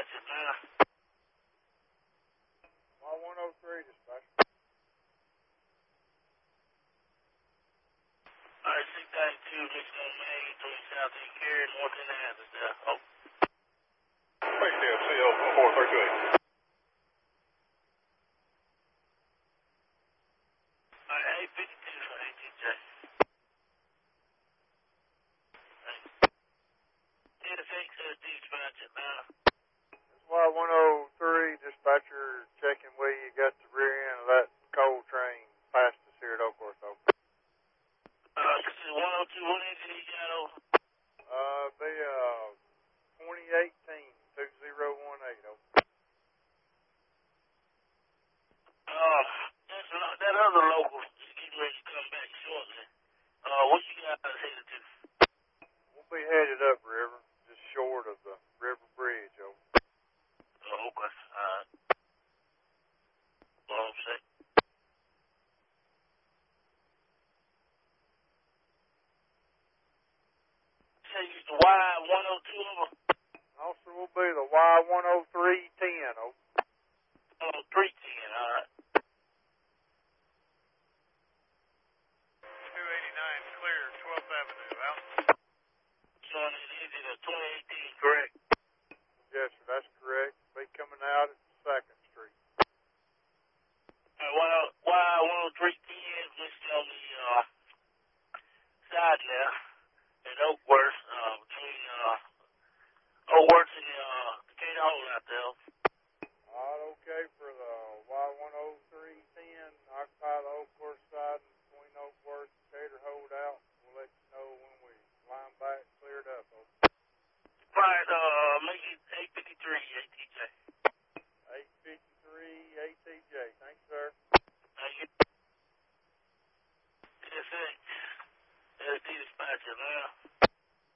dispatcher now. Y103 dispatcher. Alright, 692, Mission on Main, 3 South End Carry, North End Athens there. Oh. HDFCL 4328. Alright, 852 for ATJ. Thanks. Dispatcher now. Y103 dispatcher checking where you got the rear end of that coal train past us here at Oakhurst. This is 102, what engine you got over? Be 2018 2018 That other local is getting ready to come back shortly. What you guys headed to? We'll be headed up river, just short of the river bridge. Oh, okay. Alright. Well, I'm sick. Say you the Y102 over? Also, will be the Y10310. Oh, 310, alright. 289 clear, 12th Avenue, out. Son, it is in a 2018, correct? Yes, sir, that's correct. Be coming out at 2nd Street. Y10310, listed on the side now at Oakworth, between Oakworth and Decatur Hole out there. All okay for the Y10310, occupy the Oakworth side and between Oakworth and Decatur hold out. We'll let you know when we line back cleared up. Right, make it 853 ATJ. 853 ATJ. Thanks, sir. Thank you. Yes, sir. SD dispatcher now.